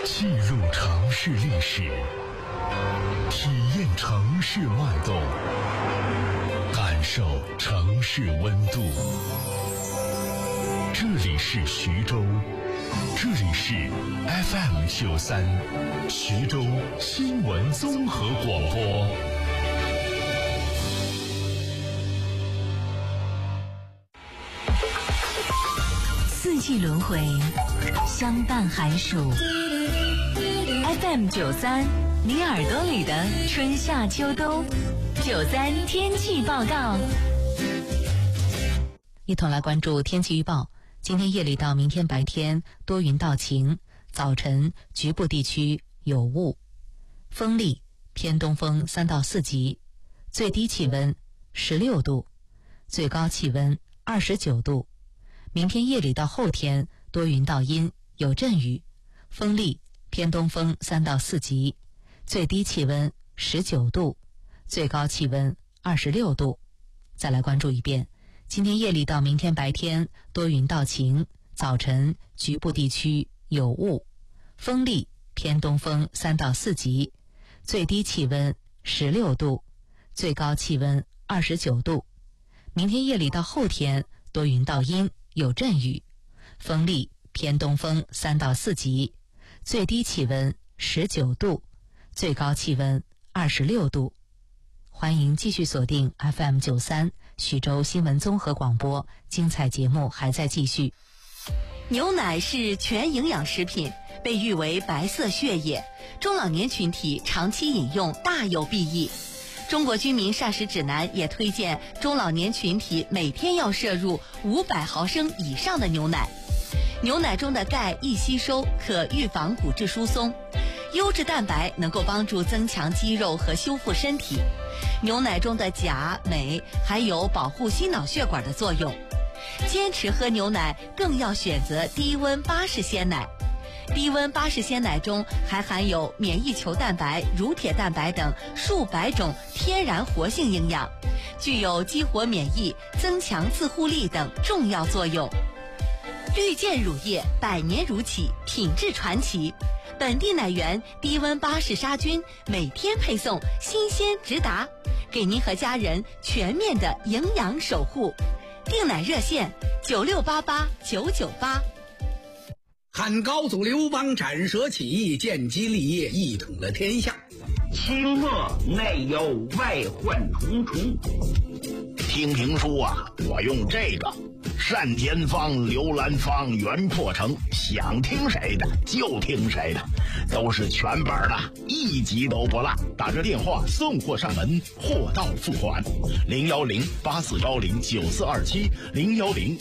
记录城市历史，体验城市脉动，感受城市温度。这里是徐州，这里是 FM93 徐州新闻综合广播。 四季轮回，相伴寒暑。FM93，你耳朵里的春夏秋冬。93天气报告， 一同来关注天气预报。今天夜里到明天白天多云到晴，早晨局部地区有雾，风力偏东风3到4级，最低气温16度，最高气温29度。明天夜里到后天多云到阴，有阵雨，风力偏东风3到4级，最低气温19度，最高气温26度。再来关注一遍，今天夜里到明天白天多云到晴，早晨局部地区有雾，风力偏东风3到4级，最低气温16度，最高气温29度。明天夜里到后天多云到阴，有阵雨，风力偏东风3到4级，最低气温19度，最高气温26度。欢迎继续锁定 FM93 徐州新闻综合广播，精彩节目还在继续。 牛奶是全营养食品，被誉为白色血液，中老年群体长期饮用大有裨益。中国居民膳食指南也推荐中老年群体每天要摄入500毫升以上的牛奶。牛奶中的钙易吸收，可预防骨质疏松；优质蛋白能够帮助增强肌肉和修复身体。牛奶中的钾、镁还有保护心脑血管的作用。坚持喝牛奶更要选择低温巴氏鲜奶。低温巴氏鲜奶中还含有免疫球蛋白、乳铁蛋白等数百种天然活性营养，具有激活免疫、增强自护力等重要作用。绿箭乳业100年乳企，品质传奇，本地奶源低温巴氏杀菌，每天配送，新鲜直达，给您和家人全面的营养守护。订奶热线9688-998。 汉高祖刘邦斩蛇起义，建基立业，一统了天下。 清末内忧外患重重。听评书啊，我用这个单田芳、刘兰芳、袁阔成，想听谁的就听谁的，都是全本的，一集都不落。打着电话送货上门，货到付款。01084109427，010